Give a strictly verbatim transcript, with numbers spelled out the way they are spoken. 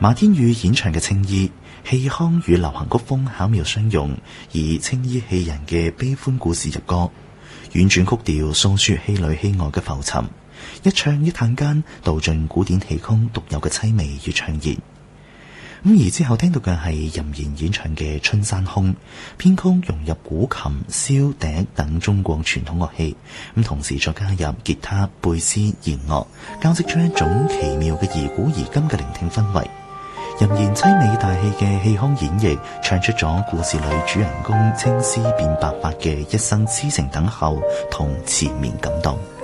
馬天宇演唱嘅青衣，戲腔與流行曲風巧妙相融，以青衣戲人嘅悲歡故事入歌，婉轉曲調訴說戲裏戲外嘅浮沉，一唱一嘆間道盡古典戲曲獨有嘅凄美與悵然。咁而之後聽到嘅係任賢演唱嘅《春山空》，編曲融入古琴、簫、笛等中國傳統樂器，咁同時再加入吉他、貝斯、弦樂，交織出一種奇妙嘅宜古宜今嘅聆聽氛圍。任賢凄美大氣嘅戲腔演繹，唱出咗故事裏主人公青絲變白髮嘅一生癡情等候同纏綿感動。